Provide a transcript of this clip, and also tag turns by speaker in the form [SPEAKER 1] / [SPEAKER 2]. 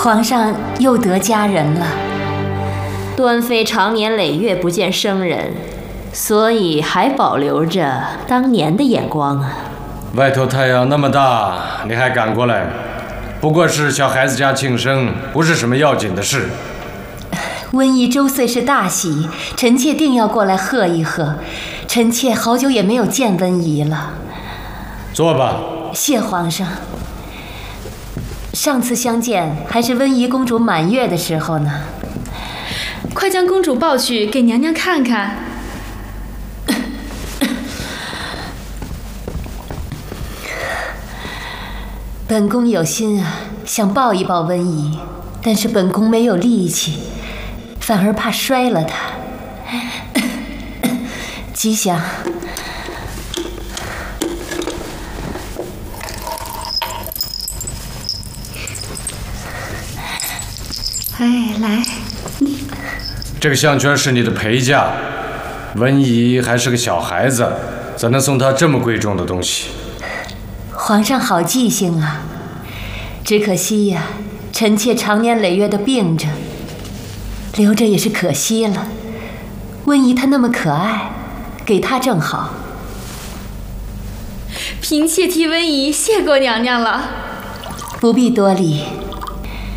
[SPEAKER 1] 皇上又得佳人了。
[SPEAKER 2] 端妃长年累月不见生人，所以还保留着当年的眼光啊。
[SPEAKER 3] 外头太阳那么大，你还赶过来？不过是小孩子家庆生，不是什么要紧的事。
[SPEAKER 1] 温宜周岁是大喜，臣妾定要过来贺一贺。臣妾好久也没有见温宜了。
[SPEAKER 3] 坐吧。
[SPEAKER 1] 谢皇上。上次相见还是温宜公主满月的时候呢。
[SPEAKER 4] 快将公主抱去给娘娘看看。
[SPEAKER 1] 本宫有心啊，想抱一抱温宜，但是本宫没有力气，反而怕摔了她。吉祥。
[SPEAKER 4] 哎，来。
[SPEAKER 3] 这个项圈是你的陪嫁，温宜还是个小孩子，怎能送她这么贵重的东西？
[SPEAKER 1] 皇上好记性啊，只可惜呀，臣妾长年累月的病着，留着也是可惜了。温宜她那么可爱，给她正好。
[SPEAKER 4] 嫔妾替温宜谢过娘娘了。
[SPEAKER 1] 不必多礼。